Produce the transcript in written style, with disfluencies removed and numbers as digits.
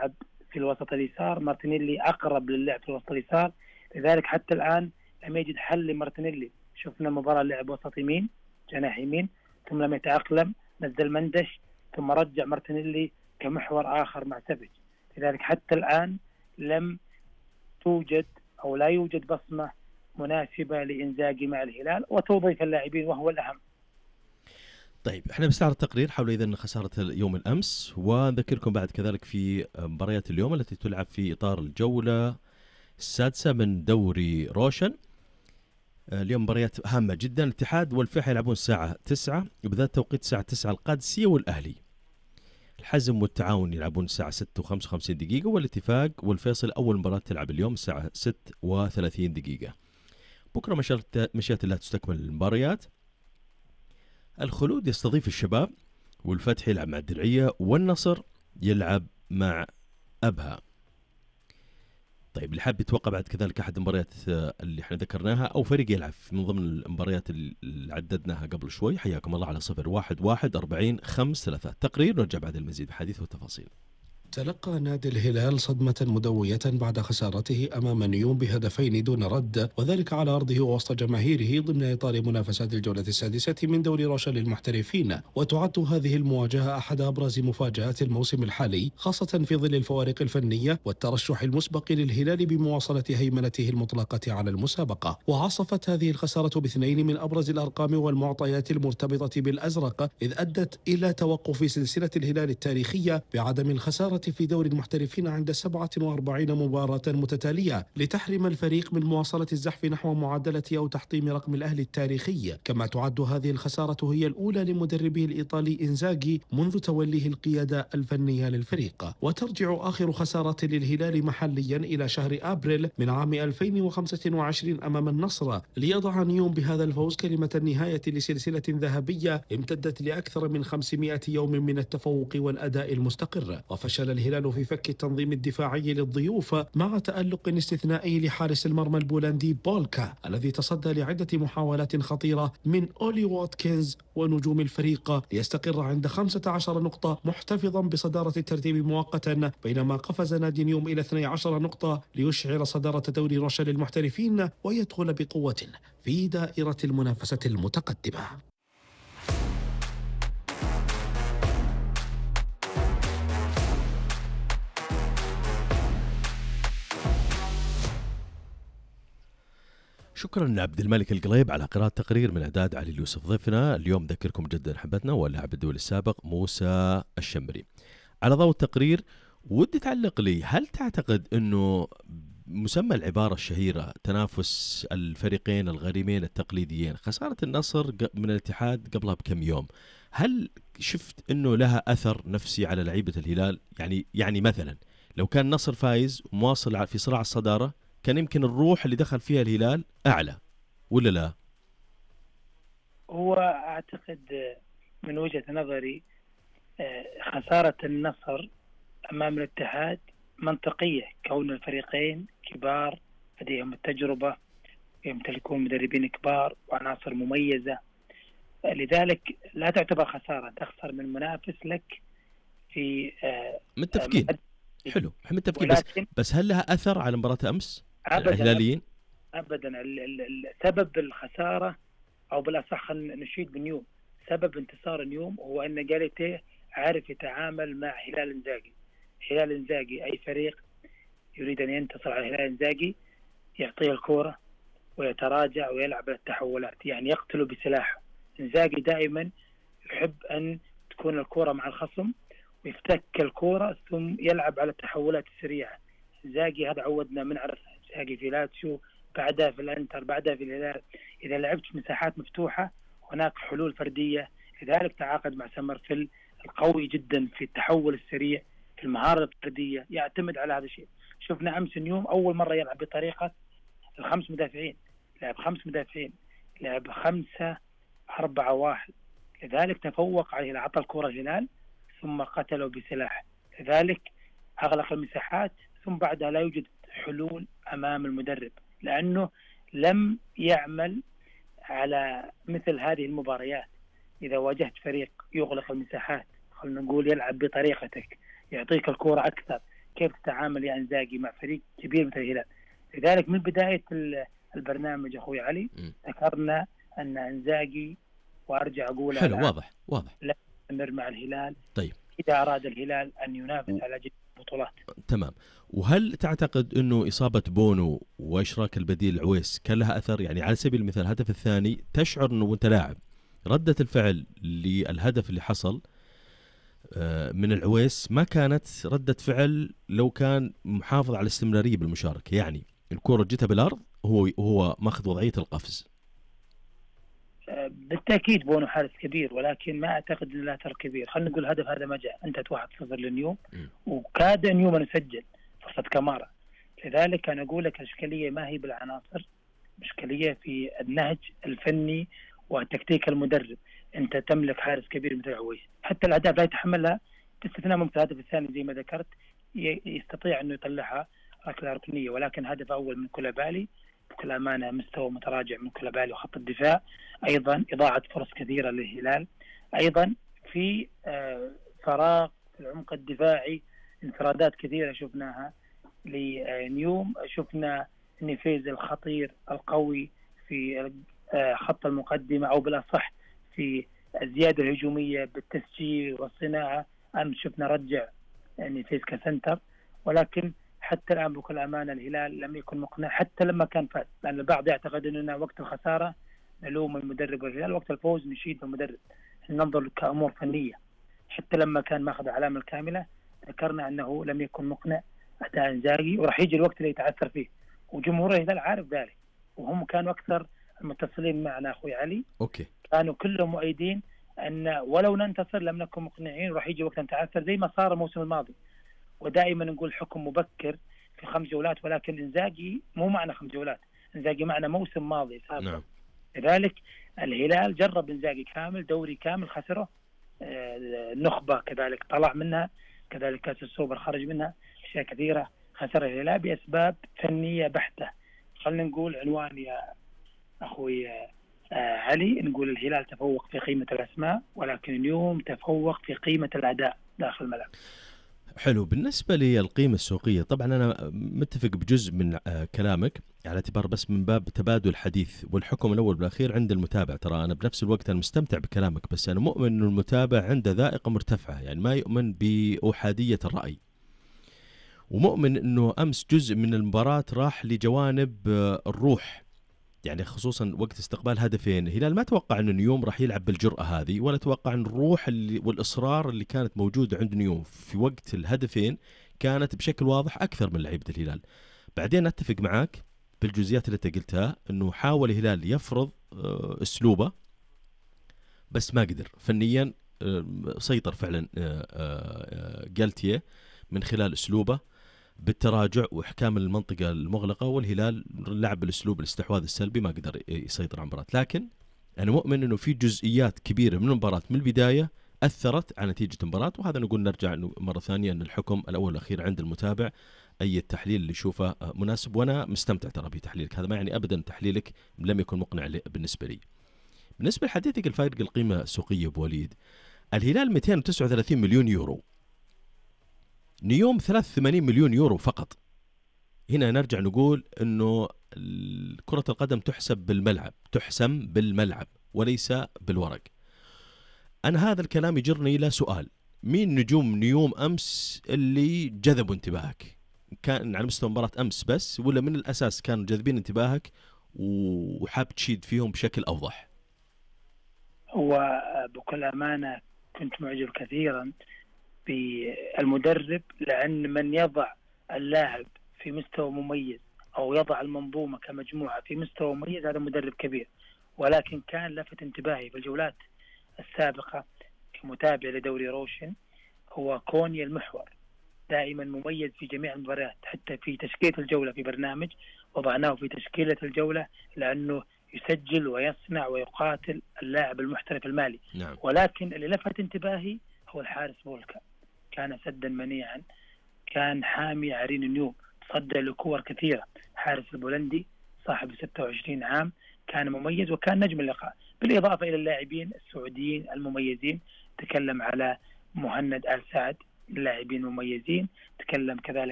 يلعب في الوسط اليسار، مارتينيلي أقرب للعب في الوسط اليسار، لذلك حتى الآن لم يجد حل لمارتينيلي. شفنا مباراة لعب وسط يمين، جناح يمين، ثم لم يتأقلم، نزل مندش، ثم رجع مارتينيلي كمحور آخر مع سافيتش. لذلك حتى الآن لم توجد أو لا يوجد بصمة مناسبة لإنزاغي مع الهلال وتوظيف اللاعبين وهو الأهم. طيب احنا بنستعرض تقرير حول اذا خساره يوم الامس، ونذكركم بعد كذلك في مباريات اليوم التي تلعب في اطار الجوله السادسه من دوري روشن. اليوم مباريات هامه جدا. الاتحاد والفيحاء يلعبون الساعه 9 وبذات توقيت الساعه 9 القادسيه، والاهلي الحزم والتعاون يلعبون الساعه 6:55 دقيقه، والاتفاق والفيصل اول مباراه تلعب اليوم الساعه 6:30 دقيقه. بكره مشيئه الله تستكمل المباريات. الخلود يستضيف الشباب، والفتح يلعب مع الدرعية، والنصر يلعب مع أبها. طيب اللي حاب يتوقع بعد كذلك أحد المباريات اللي احنا ذكرناها أو فريق يلعب من ضمن المباريات اللي عددناها قبل شوي، حياكم الله على 01114053. تقرير نرجع بعد المزيد بحديث والتفاصيل. تلقى نادي الهلال صدمة مدوية بعد خسارته أمام نيوم بهدفين دون رد، وذلك على أرضه وسط جماهيره ضمن إطار منافسات الجولة السادسة من دوري روشن للمحترفين. وتعد هذه المواجهة أحد أبرز مفاجآت الموسم الحالي، خاصة في ظل الفوارق الفنية والترشح المسبق للهلال بمواصلة هيمنته المطلقة على المسابقة. وعصفت هذه الخسارة باثنين من أبرز الأرقام والمعطيات المرتبطة بالأزرق، إذ أدت إلى توقف سلسلة الهلال التاريخية بعدم الخسارة في دوري المحترفين عند 47 مباراة متتالية، لتحرم الفريق من مواصلة الزحف نحو معادلة أو تحطيم رقم الأهلي التاريخي. كما تعد هذه الخسارة هي الأولى لمدربه الإيطالي إنزاغي منذ توليه القيادة الفنية للفريق. وترجع آخر خسارة للهلال محليا إلى شهر أبريل من عام 2025 أمام النصر، ليضع نيوم بهذا الفوز كلمة النهاية لسلسلة ذهبية امتدت لأكثر من 500 يوم من التفوق والأداء المستقر. وفشل الهلال في فك التنظيم الدفاعي للضيوف مع تألق استثنائي لحارس المرمى البولندي بولكا، الذي تصدى لعدة محاولات خطيرة من أولي واتكنز ونجوم الفريق ليستقر عند 15 نقطة، محتفظا بصدارة الترتيب مؤقتا، بينما قفز نادي نيوم إلى 12 نقطة ليشعر صدارة دوري روشن للمحترفين ويدخل بقوة في دائرة المنافسة المتقدمة. شكرا عبد الملك القليب على قراءة تقرير من إعداد علي اليوسف. ضيفنا اليوم ذكركم جدا حبتنا واللاعب الدولي السابق موسى الشمري. على ضوء التقرير ودي تعلق لي، هل تعتقد أنه مسمى العبارة الشهيرة تنافس الفريقين الغريمين التقليديين، خسارة النصر من الاتحاد قبلها بكم يوم، هل شفت أنه لها أثر نفسي على لعيبة الهلال؟ يعني مثلا لو كان النصر فايز ومواصل في صراع الصدارة كان يمكن الروح اللي دخل فيها الهلال أعلى ولا لا؟ هو أعتقد من وجهة نظري خسارة النصر أمام الاتحاد منطقية، كون الفريقين كبار لديهم التجربة، يمتلكون مدربين كبار وعناصر مميزة، لذلك لا تعتبر خسارة. تخسر من منافس لك في متفقين. حلو متفقين، بس هل لها أثر على مباراة أمس الهلاليين؟ أبدا. سبب الخسارة أو بالأصح نشيد بنيوم، سبب انتصار نيوم هو أن جاليتيه عارف يتعامل مع هلال إنزاغي. هلال إنزاغي أي فريق يريد أن ينتصر على هلال إنزاغي يعطيه الكرة ويتراجع ويلعب التحولات، يعني يقتله بسلاحه. إنزاغي دائما يحب أن تكون الكرة مع الخصم ويفتك الكرة ثم يلعب على التحولات السريعة. إنزاغي هذا عودنا من عرف إنزاغي في لاتسيو، بعدها في الأنتر، بعدها في الهلال. إذا لعبت في مساحات مفتوحة هناك حلول فردية، لذلك تعاقد مع سمرفيل القوي جدا في التحول السريع، في المهارة الفردية، يعتمد على هذا الشيء. شفنا أمس نيوم أول مرة يلعب بطريقة الخمس مدافعين، لعب 5 مدافعين، لعب 5-4-1، لذلك تفوق عليه، عطى الكرة الهلال ثم قتلوا بسلاح، لذلك أغلق المساحات، ثم بعدها لا يوجد حلول أمام المدرب لأنه لم يعمل على مثل هذه المباريات. إذا واجهت فريق يغلق المساحات، خلينا نقول يلعب بطريقتك، يعطيك الكرة أكثر، كيف تتعامل يا إنزاغي مع فريق كبير مثل الهلال. لذلك من بداية البرنامج أخوي علي ذكرنا أن إنزاغي، وأرجع أقول حلو، واضح لا يستمر مع الهلال. طيب إذا أراد الهلال أن ينافس على جميع البطولات. تمام. وهل تعتقد أنه إصابة بونو وإشراك البديل عويس كان لها أثر؟ يعني على سبيل المثال الهدف الثاني تشعر أنه وأنت لاعب ردة الفعل للهدف اللي حصل من العويس ما كانت ردة فعل لو كان محافظ على الاستمرارية بالمشاركة، يعني الكرة جتها بالأرض هو ماخذ وضعية القفز. بالتأكيد بونو حارس كبير، ولكن ما أعتقد أن له أثر كبير. خلينا نقول الهدف هذا ما جاء، أنت 1-0 للنيوم وكاد نيوم أن يسجل فرصة كمارا. لذلك أنا أقول لك الإشكالية ما هي بالعناصر، الإشكالية في النهج الفني وتكتيك المدرب. أنت تملك حارس كبير مثل عويس، حتى الأهداف لا يتحملها باستثناء ممكن الهدف الثاني زي ما ذكرت يستطيع أنه يطلعها ركلة ركنية، ولكن هدف أول من كولابالي بكل أمانة مستوى متراجع من كولابالي وخط الدفاع. أيضا إضاعة فرص كثيرة للهلال، أيضا في فراغ في العمق الدفاعي، انفرادات كثيرة شفناها لنيوم. شفنا نفيذ الخطير القوي في خط المقدمة، أو بالأصح في الزيادة الهجومية بالتسجيل والصناعة. أمس شفنا رجع نفيذ كسنتر، ولكن حتى الآن بكل أمانة الهلال لم يكن مقنع حتى لما كان فاز، لأن البعض يعتقد أننا وقت الخسارة نلوم المدرب والهلال، وقت الفوز نشيد المدرب. ننظر كأمور فنية. حتى لما كان ماخذ علامة الكاملة ذكرنا أنه لم يكن مقنع أداء إنزاغي، وراح يجي الوقت اللي يتعثر فيه، وجمهور الهلال عارف ذلك، وهم كانوا أكثر المتصلين معنا أخوي علي. أوكي. كانوا كلهم مؤيدين أن ولو ننتصر لم نكن مقنعين، وراح يجي وقت نتعثر زي ما صار الموسم الماضي. ودائما نقول حكم مبكر في 5 جولات، ولكن إنزاغي مو معنى 5 جولات، إنزاغي معنى موسم ماضي سابق. نعم. لذلك الهلال جرب إنزاغي كامل، دوري كامل خسره، النخبة كذلك طلع منها، كذلك كأس السوبر خرج منها، أشياء كثيرة خسر الهلال بأسباب فنية بحتة. خلينا نقول عنوان يا أخوي علي، نقول الهلال تفوق في قيمة الأسماء، ولكن اليوم تفوق في قيمة الأداء داخل الملعب. حلو. بالنسبة للقيمة السوقية طبعا أنا متفق بجزء من كلامك، على اعتبار بس من باب تبادل الحديث، والحكم الأول بالأخير عند المتابع. ترى أنا بنفس الوقت أنا مستمتع بكلامك، بس أنا مؤمن أن المتابع عنده ذائقة مرتفعة، يعني ما يؤمن بأحادية الرأي، ومؤمن أنه أمس جزء من المباراة راح لجوانب الروح، يعني خصوصا وقت استقبال هدفين الهلال ما توقع أن نيوم راح يلعب بالجرأة هذه، ولا توقع أن الروح والإصرار اللي كانت موجودة عند نيوم في وقت الهدفين كانت بشكل واضح أكثر من لعيبة الهلال. بعدين أتفق معاك بالجزئيات اللي أنت قلتها، أنه حاول الهلال يفرض أسلوبه بس ما قدر فنيا. سيطر فعلا جالتيه من خلال أسلوبه بالتراجع وإحكام المنطقة المغلقة، والهلال لعب بالأسلوب الاستحواذ السلبي ما قدر يسيطر على المباراة. لكن أنا مؤمن أنه في جزئيات كبيرة من المباراة من البداية أثرت على نتيجة المباراة، وهذا نقول نرجع مرة ثانية أن الحكم الأول والأخير عند المتابع، أي التحليل اللي يشوفه مناسب. وأنا مستمتع ترى بتحليلك هذا، ما يعني أبدا تحليلك لم يكن مقنع بالنسبة لي. بالنسبة لحديثك الفارق القيمة السوقية بوليد، الهلال 239 مليون يورو، نيوم 83 مليون يورو فقط. هنا نرجع نقول أنه كرة القدم تحسم بالملعب وليس بالورق. أنا هذا الكلام يجرني إلى سؤال، مين نجوم نيوم أمس اللي جذبوا انتباهك؟ كان على مستوى مباراة أمس بس، ولا من الأساس كانوا جاذبين انتباهك وحاب تشيد فيهم بشكل أوضح؟ هو بكل أمانة كنت معجب كثيرا بالمدرب، لأن من يضع اللاعب في مستوى مميز أو يضع المنظومة كمجموعة في مستوى مميز هذا مدرب كبير. ولكن كان لفت انتباهي في الجولات السابقة كمتابع لدوري روشن هو كوني المحور، دائما مميز في جميع المباريات، حتى في تشكيلة الجولة في برنامج وضعناه في تشكيلة الجولة لأنه يسجل ويصنع ويقاتل اللاعب المحترف المالي. نعم. ولكن اللي لفت انتباهي هو الحارس بولكا، كان سدا منيعا، كان حامي عرين النيوم، تصدى لكور كثيرة. حارس البولندي صاحب 26 عام كان مميز وكان نجم اللقاء، بالإضافة إلى اللاعبين السعوديين المميزين. تكلم على مهند آل سعد لاعبين مميزين. تكلم كذلك